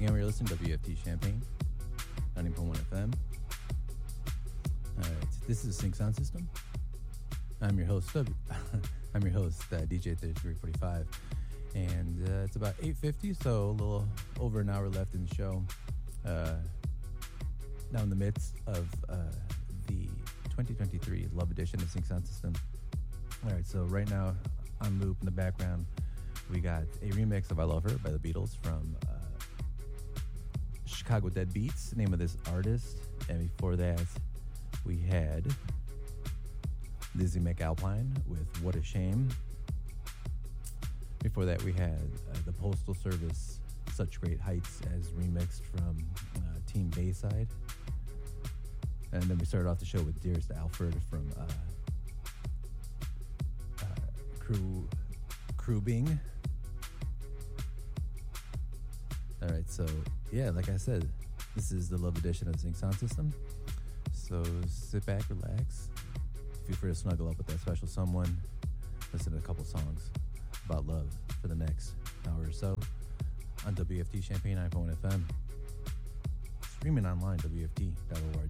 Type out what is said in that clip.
again, we're listening to WFT Champagne, 90.1 FM. All right, this is Sync Sound System. I'm your host, DJ 3345, and it's about 8:50, so a little over an hour left in the show. Now in the midst of the 2023 Love Edition of Sync Sound System. All right, so right now on loop in the background, we got a remix of "I Love Her" by the Beatles from Chicago Dead Beats, the name of this artist. And before that, we had Lizzie McAlpine with "What a Shame." Before that, we had the Postal Service, "Such Great Heights," as remixed from Team Bayside. And then we started off the show with "Dearest Alfred" from Crew Bing. All right, so yeah, like I said, this is the Love Edition of the Sync Sound System. So sit back, relax, feel free to snuggle up with that special someone, listen to a couple songs about love for the next hour or so on WFT Champagne 9.1 FM. Streaming online, WFT.org.